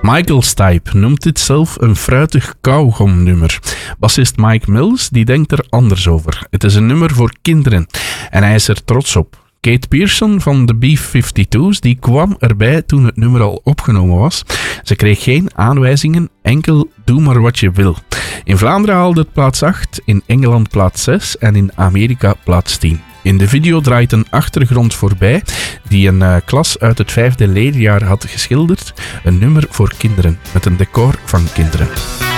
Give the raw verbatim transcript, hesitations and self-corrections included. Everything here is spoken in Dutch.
Michael Stipe noemt dit zelf een fruitig kauwgomnummer. Bassist Mike Mills die denkt er anders over. Het is een nummer voor kinderen en hij is er trots op. Kate Pearson van de B vijfentwintig's die kwam erbij toen het nummer al opgenomen was. Ze kreeg geen aanwijzingen, enkel doe maar wat je wil. In Vlaanderen haalde het plaats acht, in Engeland plaats zes en in Amerika plaats tien. In de video draait een achtergrond voorbij die een uh, klas uit het vijfde leerjaar had geschilderd. Een nummer voor kinderen met een decor van kinderen.